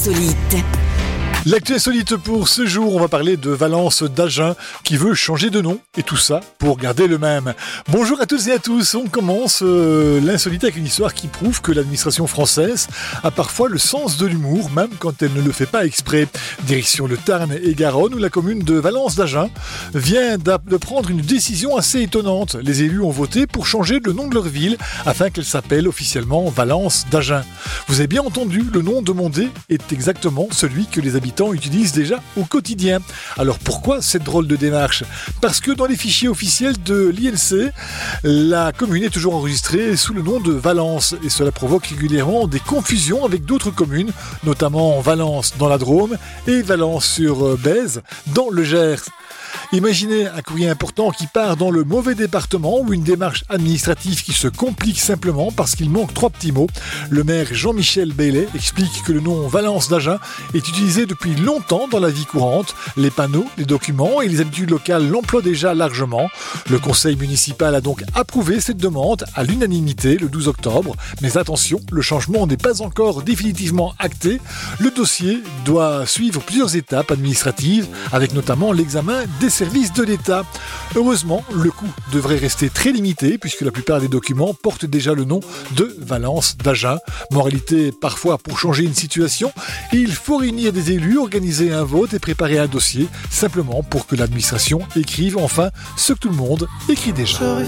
insolite. L'actu insolite pour ce jour, on va parler de Valence d'Agen qui veut changer de nom et tout ça pour garder le même. Bonjour à toutes et à tous, on commence l'insolite avec une histoire qui prouve que l'administration française a parfois le sens de l'humour, même quand elle ne le fait pas exprès. Direction le Tarn et Garonne où la commune de Valence d'Agen vient de prendre une décision assez étonnante. Les élus ont voté pour changer le nom de leur ville afin qu'elle s'appelle officiellement Valence d'Agen. Vous avez bien entendu, le nom demandé est exactement celui que les habitants utilisent déjà au quotidien. Alors pourquoi cette drôle de démarche ? Parce que dans les fichiers officiels de l'INC, la commune est toujours enregistrée sous le nom de Valence et cela provoque régulièrement des confusions avec d'autres communes, notamment Valence dans la Drôme et Valence-sur-Bèze dans le Gers. Imaginez un courrier important qui part dans le mauvais département ou une démarche administrative qui se complique simplement parce qu'il manque 3 petits mots. Le maire Jean-Michel Baillet explique que le nom Valence d'Agen est utilisé depuis longtemps dans la vie courante. Les panneaux, les documents et les habitudes locales l'emploient déjà largement. Le conseil municipal a donc approuvé cette demande à l'unanimité le 12 octobre. Mais attention, le changement n'est pas encore définitivement acté. Le dossier doit suivre plusieurs étapes administratives avec notamment l'examen des services de l'État. Heureusement, le coût devrait rester très limité puisque la plupart des documents portent déjà le nom de Valence d'Agen. Moralité, parfois pour changer une situation, il faut réunir des élus, organiser un vote et préparer un dossier simplement pour que l'administration écrive enfin ce que tout le monde écrit déjà.